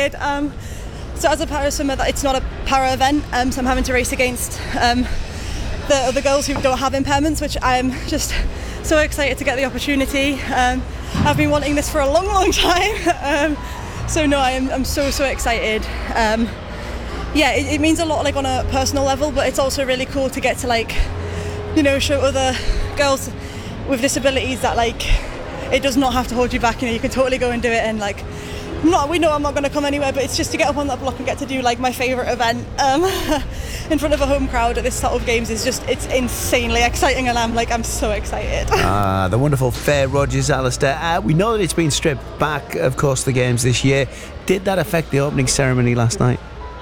excited. So as a para swimmer, it's not a para event, so I'm having to race against the other girls who don't have impairments, which I'm just so excited to get the opportunity. I've been wanting this for a long time. So no, I'm so excited. It means a lot, like on a personal level, but it's also really cool to get to, like, you know, show other girls with disabilities that, like, it does not have to hold you back. You know, you can totally go and do it, and like, we know I'm not going to come anywhere, but it's just to get up on that block and get to do like my favourite event in front of a home crowd at this sort of games is just, it's insanely exciting, and I'm so excited. The wonderful Faye Rogers, Alistair. We know that it's been stripped back, of course, the games this year. Did that affect the opening ceremony last night?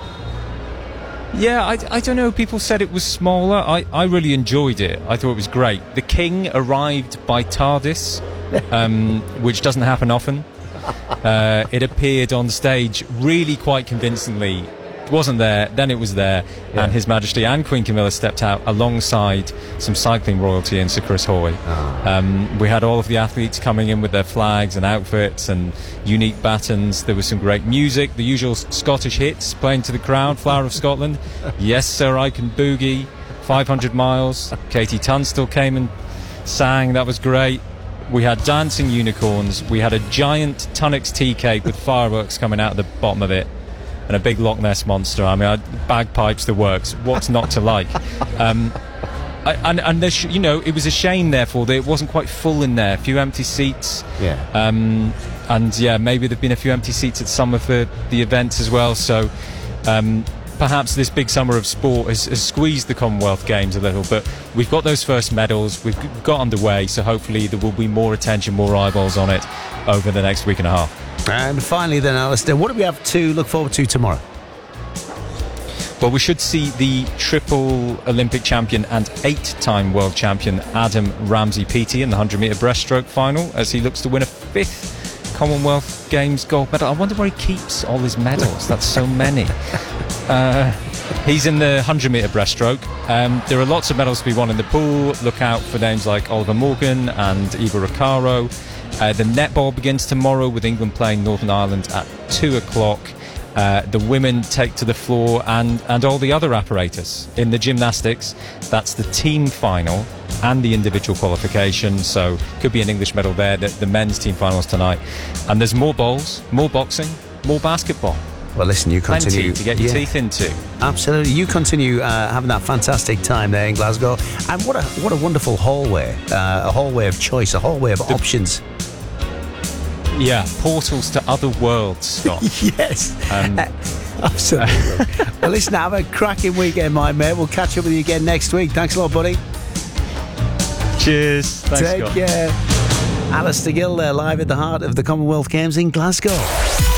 Yeah, I don't know. People said it was smaller. I really enjoyed it. I thought it was great. The King arrived by TARDIS, which doesn't happen often. It appeared on stage really quite convincingly. It wasn't there, then it was there, and His Majesty and Queen Camilla stepped out alongside some cycling royalty in Sir Chris Hoy. We had all of the athletes coming in with their flags and outfits and unique batons. There was some great music, the usual Scottish hits playing to the crowd. Flower of Scotland, Yes Sir I Can Boogie, 500 Miles. Katie Tunstall came and sang, that was great. We had dancing unicorns. We had a giant Tunnocks tea cake with fireworks coming out of the bottom of it, and a big Loch Ness monster. I mean, bagpipes, the works. What's not to like? And you know, it was a shame, therefore, that it wasn't quite full in there. A few empty seats. And maybe there've been a few empty seats at some of the events as well. So perhaps this big summer of sport has squeezed the Commonwealth Games a little, but we've got those first medals, we've got underway, so hopefully there will be more attention, more eyeballs on it over the next week and a half. And finally then, Alistair, what do we have to look forward to tomorrow? Well, we should see the triple Olympic champion and 8-time world champion Adam Ramsey-Peaty in the 100-metre breaststroke final as he looks to win a 5th Commonwealth Games gold medal. I wonder where he keeps all his medals. That's so many. He's in the 100-metre breaststroke. There are lots of medals to be won in the pool. Look out for names like Oliver Morgan and Eva Recaro. The netball begins tomorrow with England playing Northern Ireland at 2 o'clock. The women take to the floor and all the other apparatus. In the gymnastics, that's the team final and the individual qualification, so could be an English medal there. The men's team finals tonight. And there's more bowls, more boxing, more basketball. Well, listen, you continue plenty to get your teeth into. Absolutely, you continue having that fantastic time there in Glasgow, and what a wonderful hallway, a hallway of choice, a hallway of options. Yeah, portals to other worlds, Scott. Yes, absolutely. Well, listen, have a cracking weekend, my mate. We'll catch up with you again next week. Thanks a lot, buddy. Cheers. Thanks, Take Scott. care. Alistair Gill there, live at the heart of the Commonwealth Games in Glasgow.